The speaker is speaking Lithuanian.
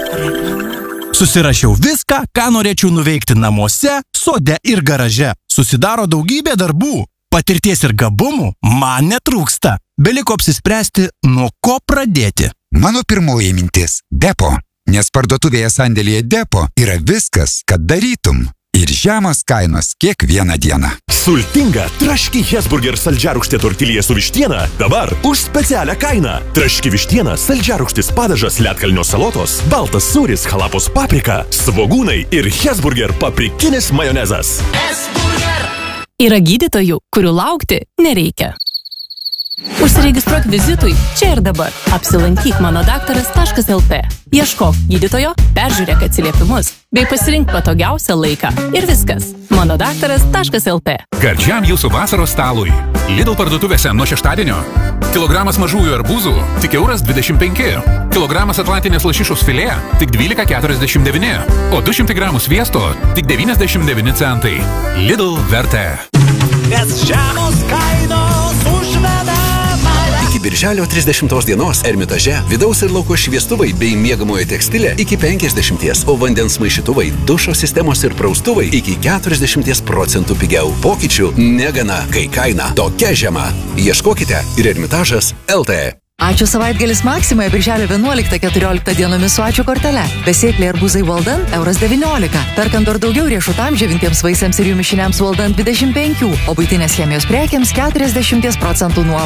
Susirašiau viską, ką norėčiau nuveikti namuose, sode ir garaže. Susidaro daugybė darbų. Patirties ir gabumų man netrūksta. Beliko apsispręsti, nuo ko pradėti. Mano pirmoji mintis – Depo. Nes parduotuvėje sandėlyje Depo yra viskas, kad darytum. Ir žemos kainos kiekvieną dieną. Sultinga traški Hesburger saldžiarūgštė tortilija su vištiena dabar už specialią kainą. Traški vištiena, saldžiarūgštis padažas, ledkalnio salotos, baltas sūris, halapos paprika, svogūnai ir Hesburger paprikinis majonezas. Hesburger! Yra gydytojų, kurių laukti nereikia. Užsiregistruok vizitui čia ir dabar. Apsilankyk manodaktaras.lt. Ieškok gydytojo, peržiūrėk atsiliepimus, bei pasirink patogiausią laiką. Ir viskas. manodaktaras.lt. Gardžiam jūsų vasaros stalui. Lidl parduotuvėse nuo šeštadienio. Kilogramas mažųjų arbūzų tik €25. Kilogramas atlantinės lašišos filė tik 12,49. O 200 gramų sviesto tik 99 centai. Lidl vertė. Nes žemos kainos užveda. Iki birželio 30 dienos Ermitaže vidaus ir lauko šviestuvai bei miegamojo tekstilė iki 50%, o vandens maišytuvai, dušo sistemos ir praustuvai iki 40% pigiau. Pokyčių negana, kai kaina tokia žema. Ieškokite ir Ermitažas LT. Ačiū savaitgalis Maksimoje birželio 11-14 dienomis su ačiū kortele. Besėkliai arbūzai Walden €19. Perkant dar daugiau riešutam, džiovintiems vaisiams ir jų mišiniams Walden 25, o buitinės chemijos prekiams 40% nuolaida.